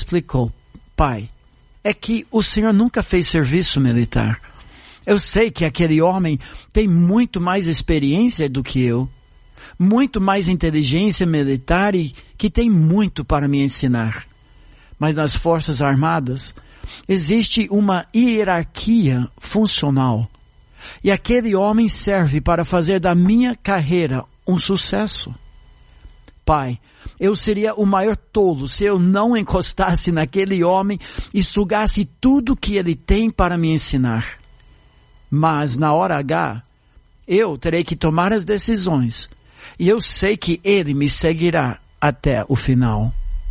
explicou: pai, é que o senhor nunca fez serviço militar. Eu sei que aquele homem tem muito mais experiência do que eu, muito mais inteligência militar e que tem muito para me ensinar. Mas nas Forças Armadas existe uma hierarquia funcional. E aquele homem serve para fazer da minha carreira um sucesso. Pai, eu seria o maior tolo se eu não encostasse naquele homem e sugasse tudo que ele tem para me ensinar. Mas na hora H, eu terei que tomar as decisões. E eu sei que ele me seguirá até o final.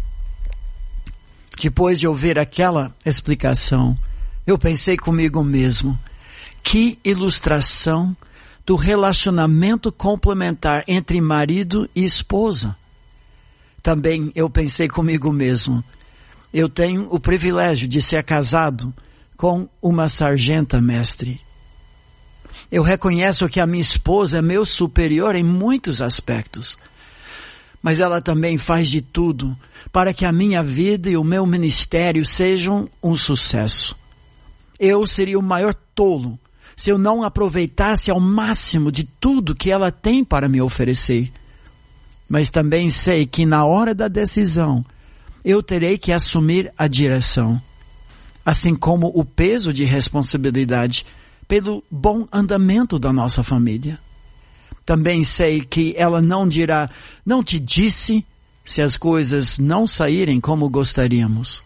Depois de ouvir aquela explicação, eu pensei comigo mesmo: que ilustração do relacionamento complementar entre marido e esposa. Também eu pensei comigo mesmo: eu tenho o privilégio de ser casado com uma sargenta mestre. Eu reconheço que a minha esposa é meu superior em muitos aspectos. Mas ela também faz de tudo para que a minha vida e o meu ministério sejam um sucesso. Eu seria o maior tolo se eu não aproveitasse ao máximo de tudo que ela tem para me oferecer. Mas também sei que na hora da decisão, eu terei que assumir a direção, assim como o peso de responsabilidade pelo bom andamento da nossa família. Também sei que ela não dirá: não te disse, se as coisas não saírem como gostaríamos.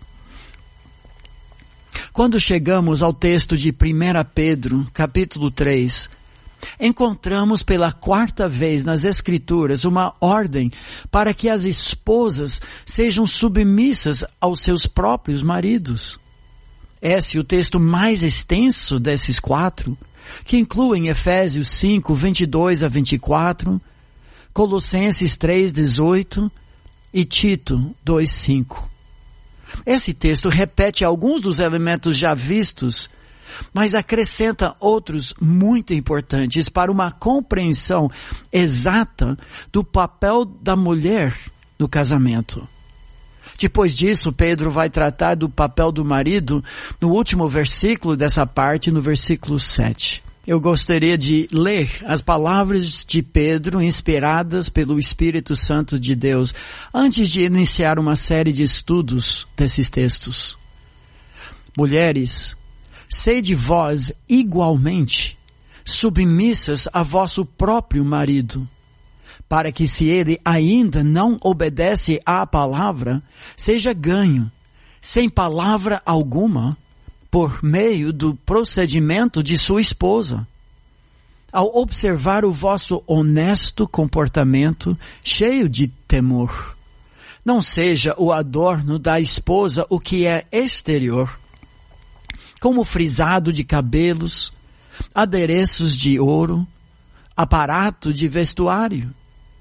Quando chegamos ao texto de 1 Pedro, capítulo 3, encontramos pela 4ª vez nas Escrituras uma ordem para que as esposas sejam submissas aos seus próprios maridos. Esse é o texto mais extenso desses 4, que incluem Efésios 5, 22 a 24, Colossenses 3, 18 e Tito 2, 5. Esse texto repete alguns dos elementos já vistos, mas acrescenta outros muito importantes para uma compreensão exata do papel da mulher no casamento. Depois disso, Pedro vai tratar do papel do marido no último versículo dessa parte, no versículo 7. Eu gostaria de ler as palavras de Pedro, inspiradas pelo Espírito Santo de Deus, antes de iniciar uma série de estudos desses textos. Mulheres, sede vós igualmente submissas a vosso próprio marido, para que, se ele ainda não obedece à palavra, seja ganho, sem palavra alguma, por meio do procedimento de sua esposa. Ao observar o vosso honesto comportamento, cheio de temor, não seja o adorno da esposa o que é exterior, como frisado de cabelos, adereços de ouro, aparato de vestuário.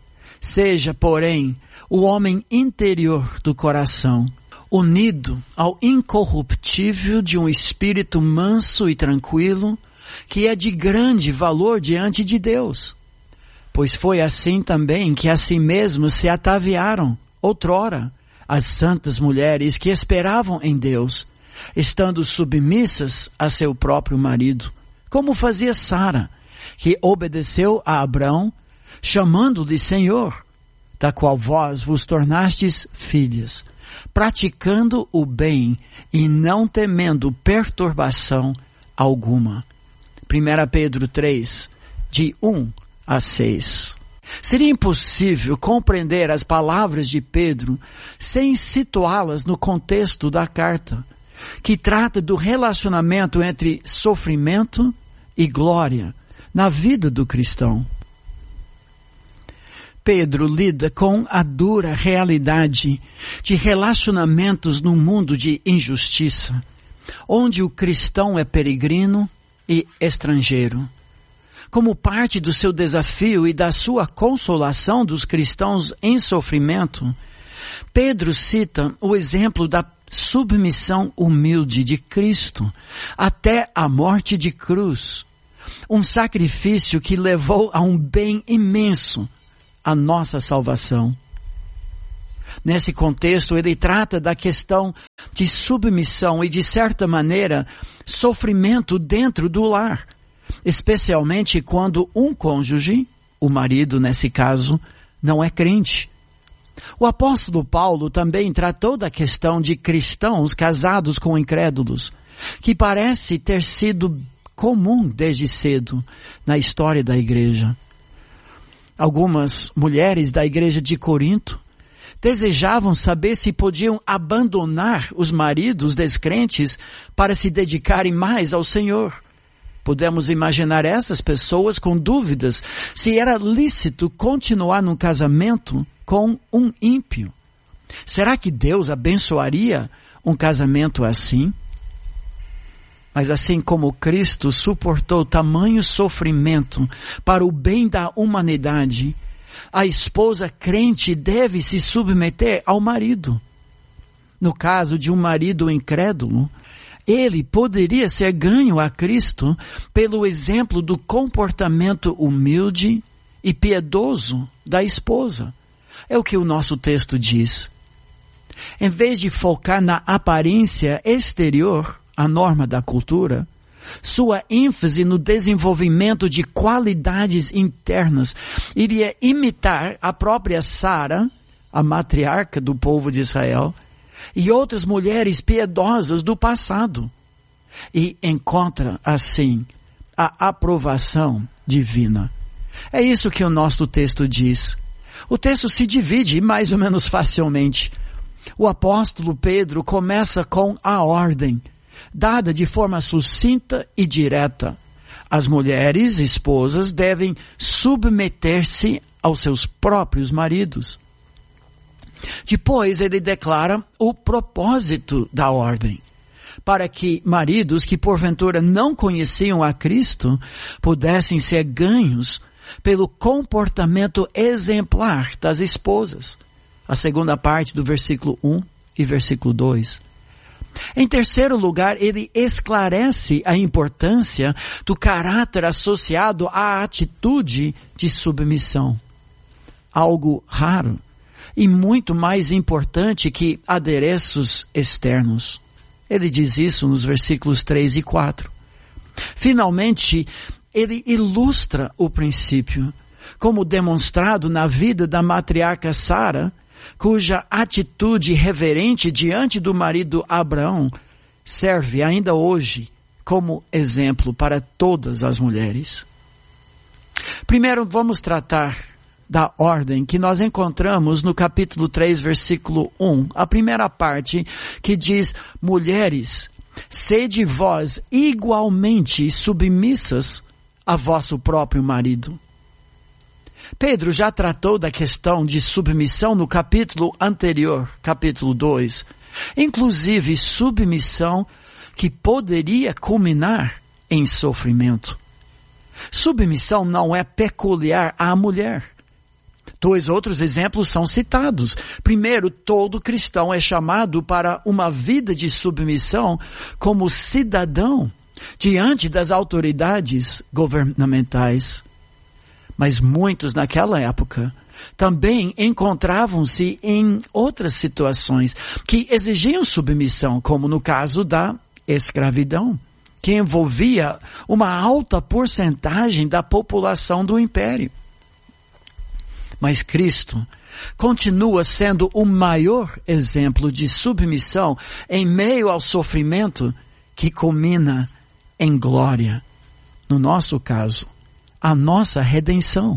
Seja, porém, o homem interior do coração, unido ao incorruptível de um espírito manso e tranquilo, que é de grande valor diante de Deus. Pois foi assim também que a si mesmos se ataviaram, outrora, as santas mulheres que esperavam em Deus, estando submissas a seu próprio marido, como fazia Sara, que obedeceu a Abrão, chamando-lhe Senhor, da qual vós vos tornastes filhas, praticando o bem e não temendo perturbação alguma. 1 Pedro 3, de 1 a 6. Seria impossível compreender as palavras de Pedro sem situá-las no contexto da carta, que trata do relacionamento entre sofrimento e glória na vida do cristão. Pedro lida com a dura realidade de relacionamentos num mundo de injustiça, onde o cristão é peregrino e estrangeiro. Como parte do seu desafio e da sua consolação dos cristãos em sofrimento, Pedro cita o exemplo da submissão humilde de Cristo até a morte de cruz, um sacrifício que levou a um bem imenso, a nossa salvação. Nesse contexto, ele trata da questão de submissão e, de certa maneira, sofrimento dentro do lar, especialmente quando um cônjuge, o marido nesse caso, não é crente. O apóstolo Paulo também tratou da questão de cristãos casados com incrédulos, que parece ter sido comum desde cedo na história da igreja. Algumas mulheres da igreja de Corinto desejavam saber se podiam abandonar os maridos descrentes para se dedicarem mais ao Senhor. Podemos imaginar essas pessoas com dúvidas se era lícito continuar num casamento com um ímpio. Será que Deus abençoaria um casamento assim? Mas assim como Cristo suportou tamanho sofrimento para o bem da humanidade, a esposa crente deve se submeter ao marido. No caso de um marido incrédulo, ele poderia ser ganho a Cristo pelo exemplo do comportamento humilde e piedoso da esposa. É o que o nosso texto diz. Em vez de focar na aparência exterior, a norma da cultura, sua ênfase no desenvolvimento de qualidades internas iria imitar a própria Sara, a matriarca do povo de Israel, e outras mulheres piedosas do passado, e encontra, assim, a aprovação divina. É isso que o nosso texto diz. O texto se divide mais ou menos facilmente. O apóstolo Pedro começa com a ordem, dada de forma sucinta e direta. As mulheres, esposas, devem submeter-se aos seus próprios maridos. Depois ele declara o propósito da ordem, para que maridos que porventura não conheciam a Cristo pudessem ser ganhos pelo comportamento exemplar das esposas. A segunda parte do versículo 1 e versículo 2. Em terceiro lugar, ele esclarece a importância do caráter associado à atitude de submissão. Algo raro e muito mais importante que adereços externos. Ele diz isso nos versículos 3 e 4. Finalmente, ele ilustra o princípio, como demonstrado na vida da matriarca Sara, cuja atitude reverente diante do marido Abraão serve ainda hoje como exemplo para todas as mulheres. Primeiro, vamos tratar da ordem que nós encontramos no capítulo 3, versículo 1. A primeira parte que diz: mulheres, sede vós igualmente submissas a vosso próprio marido. Pedro já tratou da questão de submissão no capítulo anterior, capítulo 2. Inclusive submissão que poderia culminar em sofrimento. Submissão não é peculiar à mulher. 2 outros exemplos são citados. Primeiro, todo cristão é chamado para uma vida de submissão como cidadão diante das autoridades governamentais. Mas muitos naquela época também encontravam-se em outras situações que exigiam submissão, como no caso da escravidão, que envolvia uma alta porcentagem da população do império. Mas Cristo continua sendo o maior exemplo de submissão em meio ao sofrimento que culmina em glória. No nosso caso, a nossa redenção.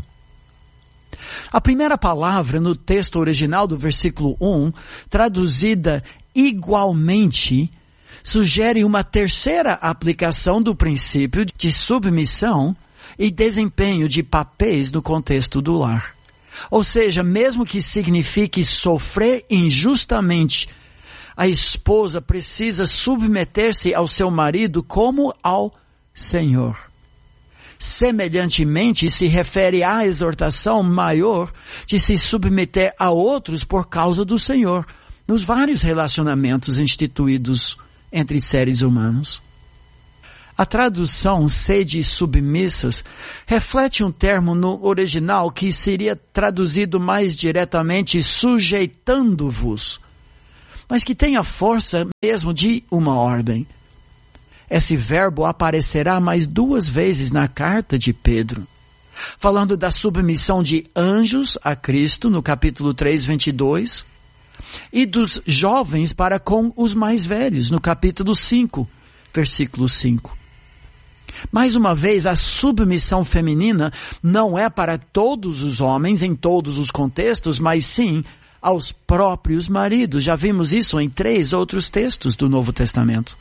A primeira palavra no texto original do versículo 1, traduzida igualmente, sugere uma terceira aplicação do princípio de submissão e desempenho de papéis no contexto do lar. Ou seja, mesmo que signifique sofrer injustamente, a esposa precisa submeter-se ao seu marido como ao Senhor. Semelhantemente, se refere à exortação maior de se submeter a outros por causa do Senhor, nos vários relacionamentos instituídos entre seres humanos. A tradução sede submissas reflete um termo no original que seria traduzido mais diretamente sujeitando-vos, mas que tem a força mesmo de uma ordem. Esse verbo aparecerá mais 2 vezes na carta de Pedro, falando da submissão de anjos a Cristo, no capítulo 3, 22, e dos jovens para com os mais velhos, no capítulo 5, versículo 5. Mais uma vez, a submissão feminina não é para todos os homens, em todos os contextos, mas sim aos próprios maridos. Já vimos isso em 3 outros textos do Novo Testamento.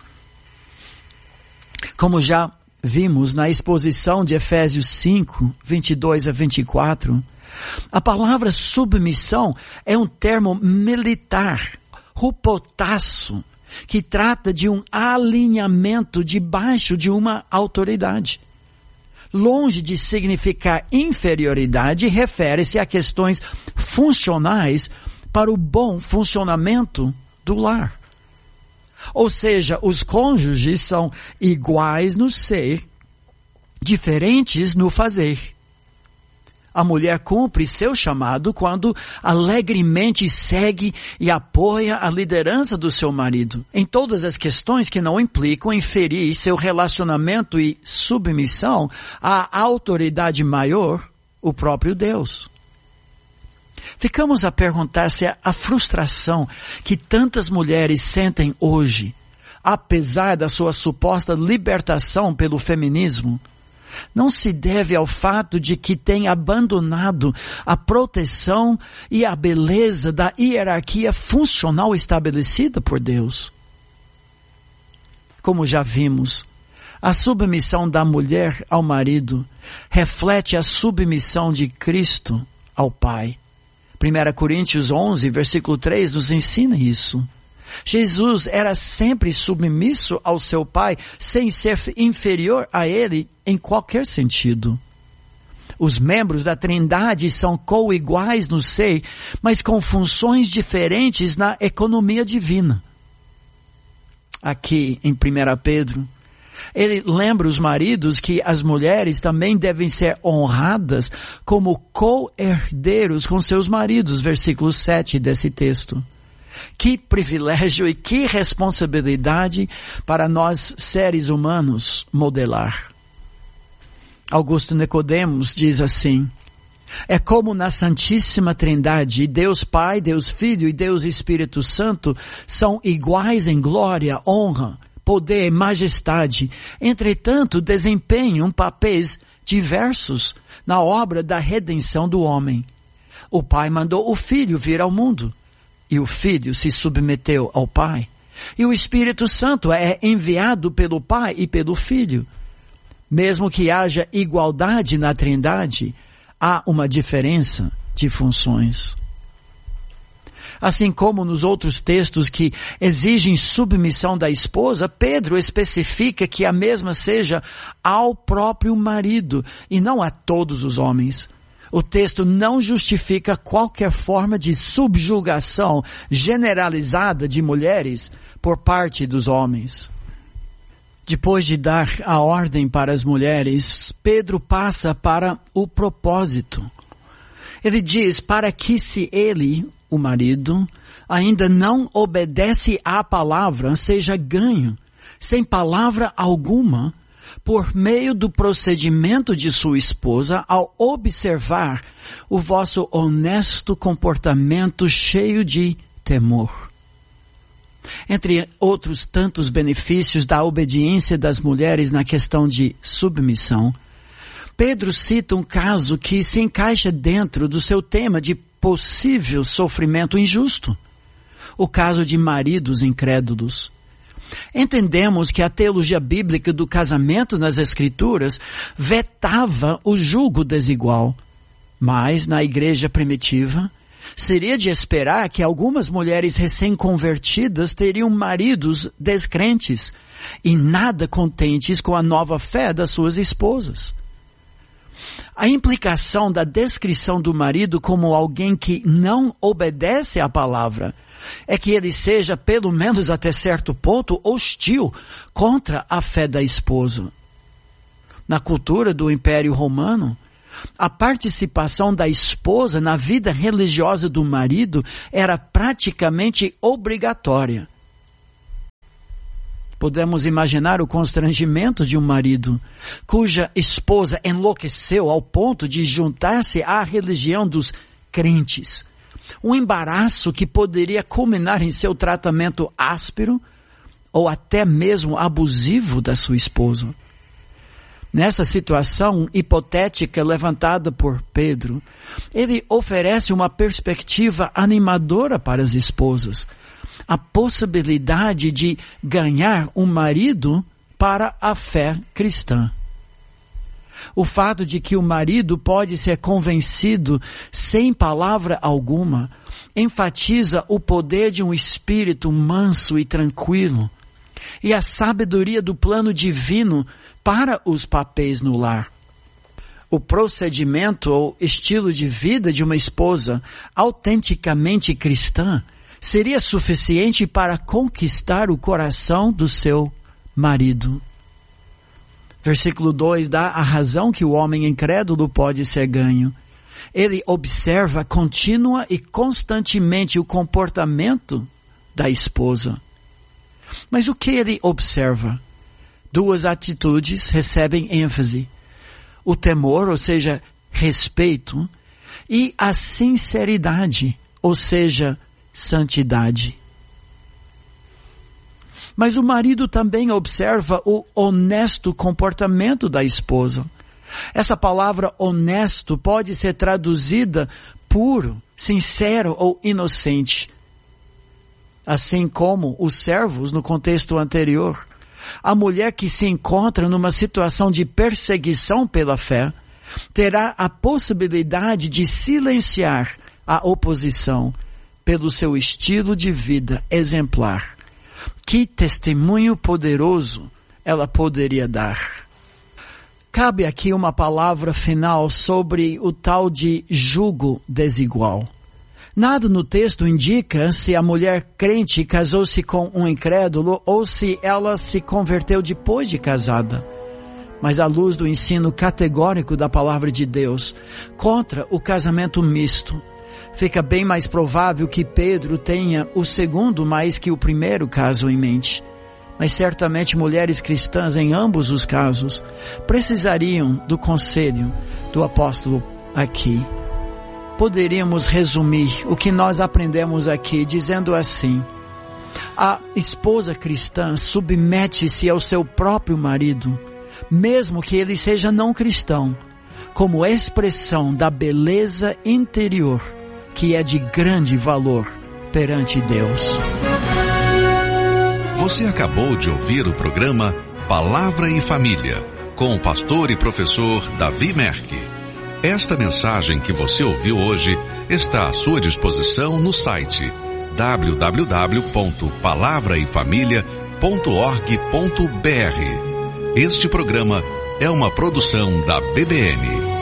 Como já vimos na exposição de Efésios 5, 22 a 24, a palavra submissão é um termo militar, hupotasso, que trata de um alinhamento debaixo de uma autoridade. Longe de significar inferioridade, refere-se a questões funcionais para o bom funcionamento do lar. Ou seja, os cônjuges são iguais no ser, diferentes no fazer. A mulher cumpre seu chamado quando alegremente segue e apoia a liderança do seu marido em todas as questões que não implicam inferir seu relacionamento e submissão à autoridade maior, o próprio Deus. Ficamos a perguntar se a frustração que tantas mulheres sentem hoje, apesar da sua suposta libertação pelo feminismo, não se deve ao fato de que têm abandonado a proteção e a beleza da hierarquia funcional estabelecida por Deus. Como já vimos, a submissão da mulher ao marido reflete a submissão de Cristo ao Pai. 1 Coríntios 11, versículo 3 nos ensina isso. Jesus era sempre submisso ao seu Pai, sem ser inferior a Ele em qualquer sentido. Os membros da Trindade são coiguais no ser, mas com funções diferentes na economia divina. Aqui em 1 Pedro, ele lembra os maridos que as mulheres também devem ser honradas como co-herdeiros com seus maridos, versículo 7 desse texto. Que privilégio e que responsabilidade para nós seres humanos modelar. Augusto Nicodemos diz assim: é como na Santíssima Trindade, Deus Pai, Deus Filho e Deus Espírito Santo são iguais em glória, honra, poder e majestade, entretanto desempenham papéis diversos na obra da redenção do homem. O Pai mandou o Filho vir ao mundo, e o Filho se submeteu ao Pai. E o Espírito Santo é enviado pelo Pai e pelo Filho. Mesmo que haja igualdade na Trindade, há uma diferença de funções. Assim como nos outros textos que exigem submissão da esposa, Pedro especifica que a mesma seja ao próprio marido e não a todos os homens. O texto não justifica qualquer forma de subjugação generalizada de mulheres por parte dos homens. Depois de dar a ordem para as mulheres, Pedro passa para o propósito. Ele diz para que se ele, o marido, ainda não obedece à palavra, seja ganho, sem palavra alguma, por meio do procedimento de sua esposa, ao observar o vosso honesto comportamento cheio de temor. Entre outros tantos benefícios da obediência das mulheres na questão de submissão, Pedro cita um caso que se encaixa dentro do seu tema de possível sofrimento injusto, o caso de maridos incrédulos. Entendemos que a teologia bíblica do casamento nas Escrituras vetava o julgo desigual, mas na igreja primitiva seria de esperar que algumas mulheres recém-convertidas teriam maridos descrentes e nada contentes com a nova fé das suas esposas. A implicação da descrição do marido como alguém que não obedece à palavra é que ele seja, pelo menos até certo ponto, hostil contra a fé da esposa. Na cultura do Império Romano, a participação da esposa na vida religiosa do marido era praticamente obrigatória. Podemos imaginar o constrangimento de um marido cuja esposa enlouqueceu ao ponto de juntar-se à religião dos crentes. Um embaraço que poderia culminar em seu tratamento áspero ou até mesmo abusivo da sua esposa. Nessa situação hipotética levantada por Pedro, ele oferece uma perspectiva animadora para as esposas. A possibilidade de ganhar um marido para a fé cristã. O fato de que o marido pode ser convencido sem palavra alguma enfatiza o poder de um espírito manso e tranquilo e a sabedoria do plano divino para os papéis no lar. O procedimento ou estilo de vida de uma esposa autenticamente cristã seria suficiente para conquistar o coração do seu marido. Versículo 2 dá a razão que o homem incrédulo pode ser ganho. Ele observa contínua e constantemente o comportamento da esposa. Mas o que ele observa? Duas atitudes recebem ênfase. O temor, ou seja, respeito, e a sinceridade, ou seja, santidade. Mas o marido também observa o honesto comportamento da esposa. Essa palavra honesto pode ser traduzida puro, sincero ou inocente. Assim como os servos no contexto anterior, a mulher que se encontra numa situação de perseguição pela fé terá a possibilidade de silenciar a oposição pelo seu estilo de vida exemplar. Que testemunho poderoso ela poderia dar. Cabe aqui uma palavra final sobre o tal de jugo desigual. Nada no texto indica se a mulher crente casou-se com um incrédulo ou se ela se converteu depois de casada. Mas à luz do ensino categórico da palavra de Deus contra o casamento misto, fica bem mais provável que Pedro tenha o segundo mais que o primeiro caso em mente. Mas certamente mulheres cristãs em ambos os casos precisariam do conselho do apóstolo aqui. Poderíamos resumir o que nós aprendemos aqui dizendo assim: a esposa cristã submete-se ao seu próprio marido, mesmo que ele seja não cristão, como expressão da beleza interior que é de grande valor perante Deus. Você acabou de ouvir o programa Palavra e Família, com o pastor e professor Davi Merck. Esta mensagem que você ouviu hoje está à sua disposição no site www.palavraefamilia.org.br. Este programa é uma produção da BBN.